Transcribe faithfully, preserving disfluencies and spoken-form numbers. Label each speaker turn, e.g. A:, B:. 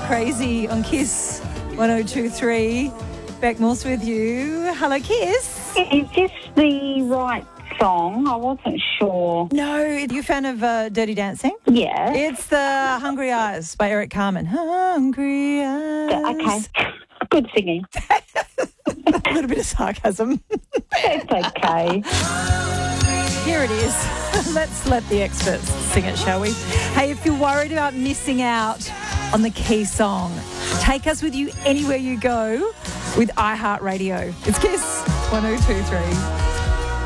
A: Crazy on Kiss one oh two three. Beck Morse with you. Hello, Kiss.
B: Is this the right song? I wasn't sure.
A: No, are you a fan of uh, Dirty Dancing?
B: Yeah.
A: It's the Hungry Eyes by Eric Carmen. Hungry Eyes.
B: Okay. Good singing.
A: A little bit of sarcasm.
B: It's okay.
A: Here it is. Let's let the experts sing it, shall we? Hey, if you're worried about missing out on the key song, take us with you anywhere you go with iHeartRadio. It's Kiss one oh two three.